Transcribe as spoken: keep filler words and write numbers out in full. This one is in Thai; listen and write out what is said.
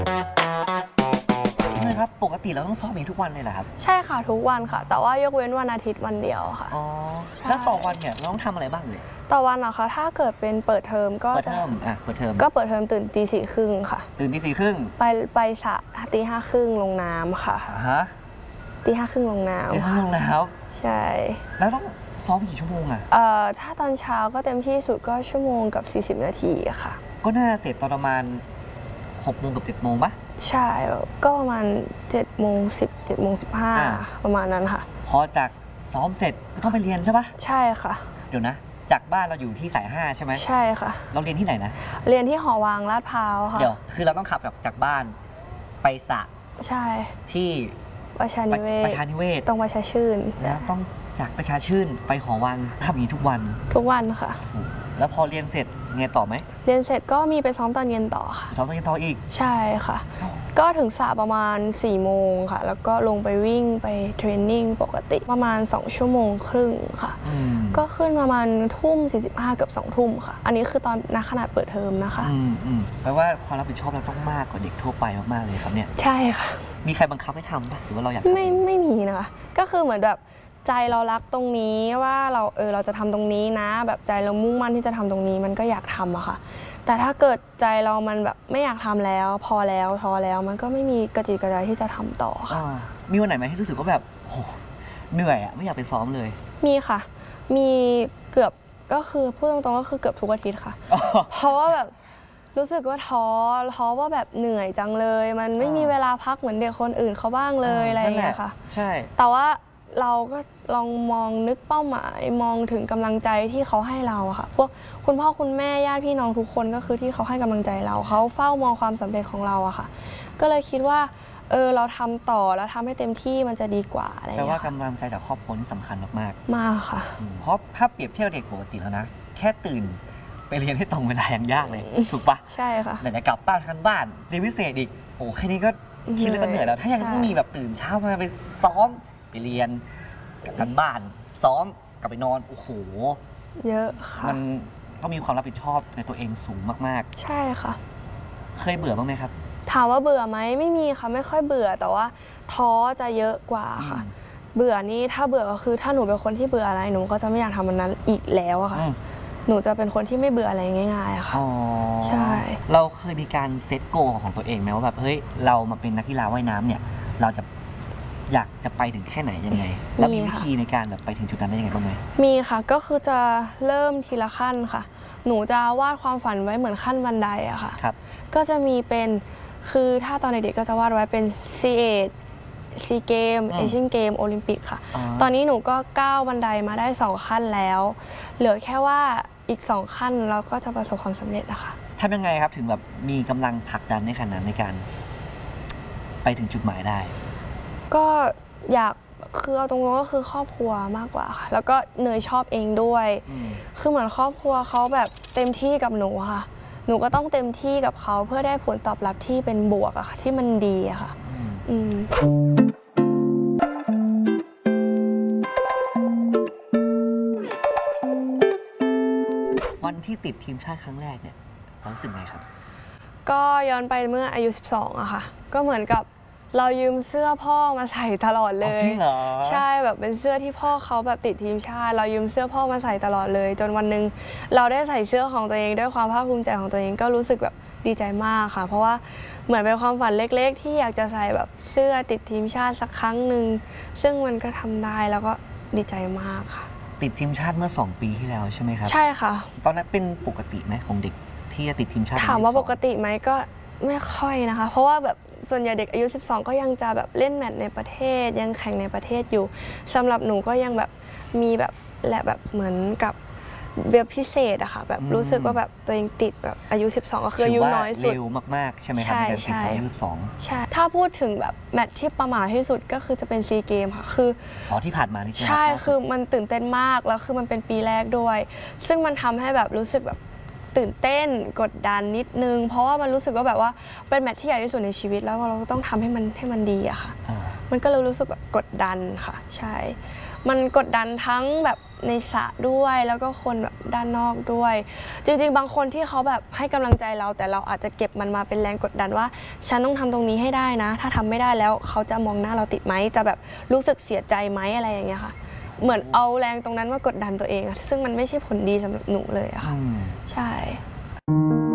ใช่ไหมครับปกติเราต้องซ้อมอย่างทุกวันเลยเหรอครับใช่ค่ะทุกวันค่ะแต่ว่ายกเว้นวันอาทิตย์วันเดียวค่ะอ๋อแล้วต่อวันเนี่ยเราต้องทำอะไรบ้างเลยต่อวันเหรอคะถ้าเกิดเป็นเปิดเทอมก็เปิดจะเทอมอ่ะเปิดเทอมก็เปิดเทอมตื่นตีสี่ครึ่งค่ะตื่นตีสี่ครึ่งไปไปสระตีห้าครึ่งลงน้ำค่ะอ่าฮะตีห้าครึ่งลงน้ตีห้าลงน้ำใช่ำแล้วต้องซ้อมกี่ชั่วโมงอ่ะเอ่อถ้าตอนเช้าก็เต็มที่สุดก็ชั่วโมงกับสี่สิบนาทีค่ะก็น่าเสร็จตอนประมาณหกโมงกับเจ็ดโมงปะใช่ก็ประมาณเจ็ดโมงสิบเจ็ดโมงสิบห้าประมาณนั้นค่ะพอจากซ้อมเสร็จก็ต้องไปเรียนใช่ปะใช่ค่ะเดี๋ยวนะจากบ้านเราอยู่ที่สายห้าใช่ไหมใช่ค่ะเราเรียนที่ไหนนะเรียนที่หอวังลาดพร้าวค่ะเดี๋ยวคือเราต้องขับจากบ้านไปสระใช่ที่ประชานิเวศประชานิเวศตรงประชาชื่นแล้วต้องจากประชาชื่นไปหอวังทำอย่างนี้ทุกวันทุกวันค่ะแล้วพอเรียนเสร็จไงต่อไหมเรียนเสร็จก็มีไปซ้อมตอนเย็นต่อค่ะซ้อมตอนเย็นต่ออีกใช่ค่ะก็ถึงสระประมาณสี่โมงค่ะแล้วก็ลงไปวิ่งไปเทรนนิ่งปกติประมาณสองชั่วโมงครึ่งค่ะก็ขึ้นประมาณทุ่มสี่สิบห้าเกือบสองทุ่มค่ะอันนี้คือตอนนักขนาดเปิดเทอมนะคะอืมอืมแปลว่าความรับผิดชอบเราต้องมากกว่าเด็กทั่วไปมากๆเลยครับเนี่ยใช่ค่ะมีใครบังคับให้ทำป่ะหรือว่าเราอยากไม่ไม่มีนะคะก็คือเหมือนแบบใจเรารักตรงนี้ว่าเราเออเราจะทำตรงนี้นะแบบใจเรามุ่งมั่นที่จะทำตรงนี้มันก็อยากทำอะค่ะแต่ถ้าเกิดใจเรามันแบบไม่อยากทำแล้วพอแล้วท้อแล้วมันก็ไม่มีกระจิตกระใจที่จะทำต่อค่ะมีวันไหนไหมที่รู้สึกว่าแบบโหเหนื่อยอะไม่อยากไปซ้อมเลยมีค่ะมีเกือบก็คือพูดตรงๆก็คือเกือบทุกอาทิตย์ค่ะเพราะว่าแบบรู้สึกว่าท้อท้อว่าแบบเหนื่อยจังเลยมันไม่มีเวลาพักเหมือนเด็กคนอื่นเขาบ้างเลยอะไรอย่างเงี้ยค่ะใช่แต่ว่าเราก็ลองมองนึกเป้าหมายมองถึงกำลังใจที่เขาให้เราค่ะพวกคุณพ่อคุณแม่ญาติพี่น้องทุกคนก็คือที่เขาให้กำลังใจเราเขาเฝ้ามองความสำเร็จของเราอะค่ะก็เลยคิดว่าเออเราทำต่อแล้วทำให้เต็มที่มันจะดีกว่าอะไรอย่างเงี้ยแปลว่ากำลังใจจากครอบครัวนี่สำคัญมากๆมากค่ะเพราะถ้าเปรียบเทียบเด็กปกติแล้วนะแค่ตื่นไปเรียนให้ตรงเวลายังยากเลยถูกปะใช่ค่ะไหนๆกลับบ้านทันบ้านเรียนพิเศษอีกโอ้แค่นี้ก็คิดแล้วก็เหนื่อยแล้วถ้ายังต้องมีแบบตื่นเช้ามาไปซ้อมไปเรียนกับทันบ้านซ้อมกลับไปนอนโอ้โหเยอะค่ะมันก็มีความรับผิดชอบในตัวเองสูงมากๆใช่ค่ะเคยเบื่อบ้างไหมครับถามว่าเบื่อไหมไม่มีค่ะไม่ค่อยเบื่อแต่ว่าท้อจะเยอะกว่าค่ะเบื่อนี่ถ้าเบื่อก็คือถ้าหนูเป็นคนที่เบื่ออะไรหนูก็จะไม่อยากทำมันนั้นอีกแล้วอะค่ะหนูจะเป็นคนที่ไม่เบื่ออะไรง่ายๆอะค่ะใช่เราเคยมีการเซตโกของตัวเองไหมว่าแบบเฮ้ยเรามาเป็นนักกีฬาว่ายน้ำเนี่ยเราจะอยากจะไปถึงแค่ไหนยังไงแล้วมีวิธีในการแบบไปถึงจุดนั้นได้ยังไงบ้างไหมมีค่ะก็คือจะเริ่มทีละขั้นค่ะหนูจะวาดความฝันไว้เหมือนขั้นบันไดอะค่ะก็จะมีเป็นคือถ้าตอนเด็กๆก็จะวาดไว้เป็นซีเอทซีเกมเอเชียนเกมโอลิมปิกค่ะตอนนี้หนูก็ก้าวบันไดมาได้สองขั้นแล้วเหลือแค่ว่าอีกสองขั้นเราก็จะประสบความสำเร็จนะคะทำยังไงครับถึงแบบมีกำลังผลักดันในขนาดในการไปถึงจุดหมายได้ก็อยากคือเอาตรงๆก็คือครอบครัวมากกว่าค่ะแล้วก็เนยชอบเองด้วยคือเหมือนครอบครัวเขาแบบเต็มที่กับหนูค่ะหนูก็ต้องเต็มที่กับเขาเพื่อได้ผลตอบรับที่เป็นบวกอะค่ะที่มันดีอะค่ะวันที่ติดทีมชาติครั้งแรกเนี่ยรู้สึกไงครับก็ย้อนไปเมื่ออายุสิบสองอะค่ะก็เหมือนกับเรายืมเสื้อพ่อมาใส่ตลอดเลยจริงเหรอใช่แบบเป็นเสื้อที่พ่อเขาแบบติดทีมชาติเรายืมเสื้อพ่อมาใส่ตลอดเลยจนวันหนึ่งเราได้ใส่เสื้อของตัวเองด้วยความภาคภูมิใจของตัวเองก็รู้สึกแบบดีใจมากค่ะเพราะว่าเหมือนเป็นความฝันเล็กๆที่อยากจะใส่แบบเสื้อติดทีมชาติสักครั้งหนึ่งซึ่งมันก็ทำได้แล้วก็ดีใจมากค่ะติดทีมชาติเมื่อสองปีที่แล้วใช่ไหมครับใช่ค่ะตอนนั้นเป็นปกติไหมของเด็กที่จะติดทีมชาติถามว่าปกติไหมก็ไม่ค่อยนะคะเพราะว่าแบบส่วนใหญ่เด็กอายุสิบสองก็ยังจะแบบเล่นแมตช์ในประเทศยังแข่งในประเทศอยู่สำหรับหนูก็ยังแบบมีแบบแหละแบบเหมือนกับเว็บพิเศษอะค่ะแบบรู้สึกว่าแบบตัวเองติดแบบอายุสิบสองก็คืออายุน้อยสุดเร็วมากๆใช่ไหมครับในการติดอายุสิบสองใช่ถ้าพูดถึงแบบแมตช์ที่ประมาทที่สุดก็คือจะเป็นซีเกมค่ะคืออ๋อที่ผ่านมานี่ใช่คือมันตื่นเต้นมากแล้วคือมันเป็นปีแรกด้วยซึ่งมันทำให้แบบรู้สึกแบบตื่นเต้นกดดันนิดนึงเพราะว่ามันรู้สึกว่าแบบว่าเป็นแมตช์ที่ใหญ่ที่สุดในชีวิตแล้วเราต้องทำให้มันให้มันดีอะค่ะมันก็เลยรู้สึกแบบกดดันค่ะใช่มันกดดันทั้งแบบในสระด้วยแล้วก็คนแบบด้านนอกด้วย จริงๆบางคนที่เขาแบบให้กำลังใจเราแต่เราอาจจะเก็บมันมาเป็นแรงกดดันว่าฉันต้องทำตรงนี้ให้ได้นะถ้าทำไม่ได้แล้วเขาจะมองหน้าเราติดไหมจะแบบรู้สึกเสียใจไหมอะไรอย่างเงี้ยค่ะเหมือนเอาแรงตรงนั้นมากดดันตัวเองซึ่งมันไม่ใช่ผลดีสำหรับหนูเลยอะค่ะใช่